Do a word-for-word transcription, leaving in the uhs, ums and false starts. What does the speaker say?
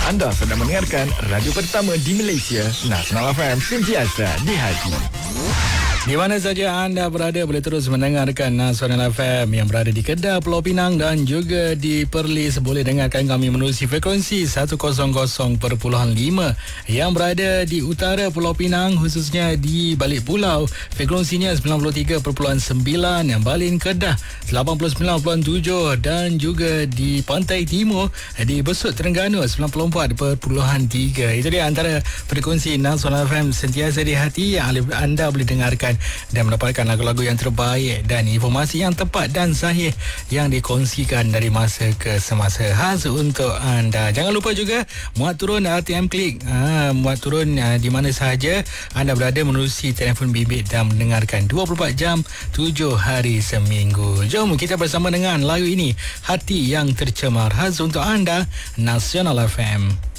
Anda sedang mendengarkan radio pertama di Malaysia, Nasional F M, sentiasa di hati. Di mana saja anda berada boleh terus mendengarkan Nasional F M yang berada di Kedah, Pulau Pinang dan juga di Perlis. Boleh dengarkan kami menerusi frekuensi seratus perpuluhan lima yang berada di utara Pulau Pinang, khususnya di balik pulau. Frekuensinya sembilan puluh tiga perpuluhan sembilan yang Balin Kedah, lapan puluh sembilan perpuluhan tujuh dan juga di Pantai Timur di Besut Terengganu sembilan puluh empat perpuluhan tiga. Itu dia antara frekuensi Nasional F M sentiasa di hati yang anda boleh dengarkan dan mendapatkan lagu-lagu yang terbaik dan informasi yang tepat dan sahih yang dikongsikan dari masa ke semasa khas untuk anda. Jangan lupa juga muat turun R T M Klik, ha, muat turun ha, di mana sahaja anda berada menerusi telefon bimbit dan mendengarkan dua puluh empat jam tujuh hari seminggu. Jom kita bersama dengan lagu ini, Hati Yang Tercemar, khas untuk anda, Nasional F M.